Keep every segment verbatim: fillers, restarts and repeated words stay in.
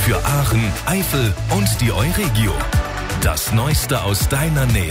für Aachen, Eifel und die Euregio. Das Neueste aus deiner Nähe.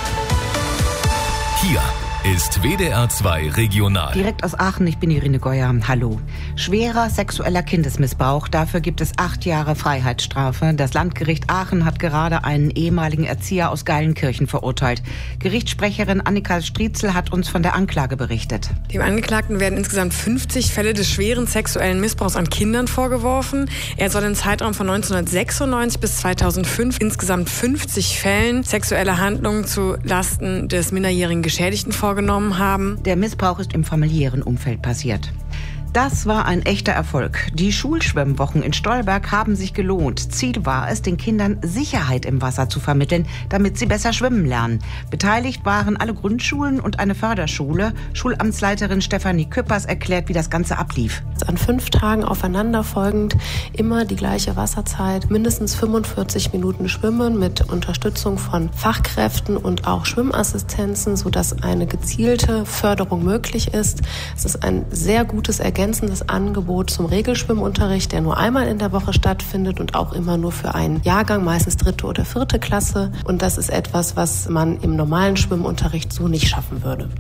Hier ist W D R zwei Regional. Direkt aus Aachen, ich bin Irene Geuer. Hallo. Schwerer sexueller Kindesmissbrauch, dafür gibt es acht Jahre Freiheitsstrafe. Das Landgericht Aachen hat gerade einen ehemaligen Erzieher aus Geilenkirchen verurteilt. Gerichtssprecherin Annika Striezel hat uns von der Anklage berichtet. Dem Angeklagten werden insgesamt fünfzig Fälle des schweren sexuellen Missbrauchs an Kindern vorgeworfen. Er soll im Zeitraum von neunzehnhundertsechsundneunzig bis zweitausendfünf insgesamt fünfzig Fällen sexuelle Handlungen zu Lasten des minderjährigen Geschädigten vorgenommen haben. Der Missbrauch ist im familiären Umfeld passiert. Das war ein echter Erfolg. Die Schulschwimmwochen in Stolberg haben sich gelohnt. Ziel war es, den Kindern Sicherheit im Wasser zu vermitteln, damit sie besser schwimmen lernen. Beteiligt waren alle Grundschulen und eine Förderschule. Schulamtsleiterin Stefanie Küppers erklärt, wie das Ganze ablief. An fünf Tagen aufeinanderfolgend immer die gleiche Wasserzeit, mindestens fünfundvierzig Minuten Schwimmen mit Unterstützung von Fachkräften und auch Schwimmassistenzen, sodass eine gezielte Förderung möglich ist. Es ist ein sehr gutes Ergebnis. Ergänzendes Angebot zum Regelschwimmunterricht, der nur einmal in der Woche stattfindet und auch immer nur für einen Jahrgang, meistens dritte oder vierte Klasse. Und das ist etwas, was man im normalen Schwimmunterricht so nicht schaffen würde.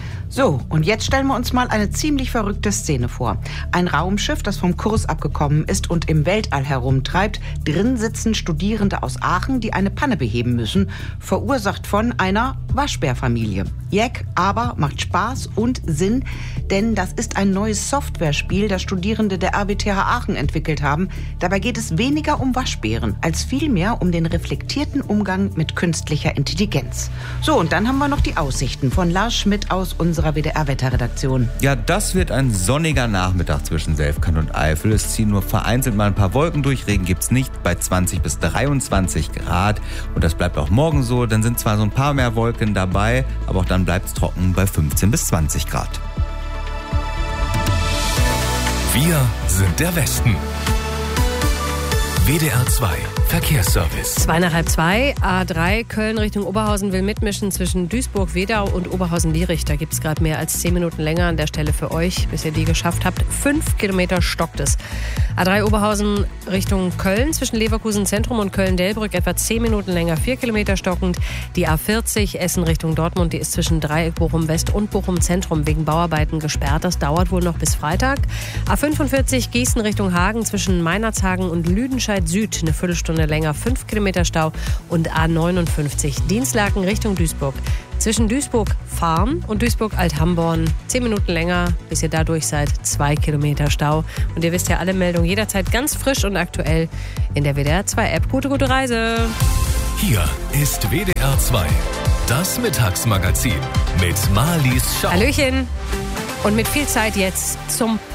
So, und jetzt stellen wir uns mal eine ziemlich verrückte Szene vor. Ein Raumschiff, das vom Kurs abgekommen ist und im Weltall herumtreibt. Drin sitzen Studierende aus Aachen, die eine Panne beheben müssen, verursacht von einer Waschbärfamilie. Jeck, aber macht Spaß und Sinn, denn das ist ein neues Softwarespiel, das Studierende der R W T H Aachen entwickelt haben. Dabei geht es weniger um Waschbären, als vielmehr um den reflektierten Umgang mit künstlicher Intelligenz. So, und dann haben wir noch die Aussichten von Lars Schmidt aus unserer W D R-Wetterredaktion. Ja, das wird ein sonniger Nachmittag zwischen Selfkant und Eifel. Es ziehen nur vereinzelt mal ein paar Wolken durch. Regen gibt's nicht, bei zwanzig bis dreiundzwanzig Grad. Und das bleibt auch morgen so. Dann sind zwar so ein paar mehr Wolken dabei, aber auch dann bleibt's trocken bei fünfzehn bis zwanzig Grad. Wir sind der Westen. W D R zwei Verkehrsservice. Zwei nach halb zwei, A drei Köln Richtung Oberhausen will mitmischen zwischen Duisburg-Wedau und Oberhausen-Lierich. Da gibt es gerade mehr als zehn Minuten länger an der Stelle für euch, bis ihr die geschafft habt. Fünf Kilometer stockt es. A drei Oberhausen Richtung Köln zwischen Leverkusen Zentrum und Köln-Delbrück etwa zehn Minuten länger, vier Kilometer stockend. Die A vierzig Essen Richtung Dortmund, die ist zwischen Dreieck Bochum-West und Bochum-Zentrum wegen Bauarbeiten gesperrt. Das dauert wohl noch bis Freitag. A fünfundvierzig Gießen Richtung Hagen zwischen Meinerzhagen und Lüdenscheid Süd eine Viertelstunde länger, fünf Kilometer Stau. Und A neunundfünfzig Dienstlaken Richtung Duisburg zwischen Duisburg-Farm und Duisburg-Althamborn zehn Minuten länger, bis ihr da durch seid, zwei Kilometer Stau. Und ihr wisst ja, alle Meldungen jederzeit ganz frisch und aktuell in der W D R zwei App. Gute, gute Reise! Hier ist W D R zwei, das Mittagsmagazin mit Marlies Schau. Hallöchen! Und mit viel Zeit jetzt zum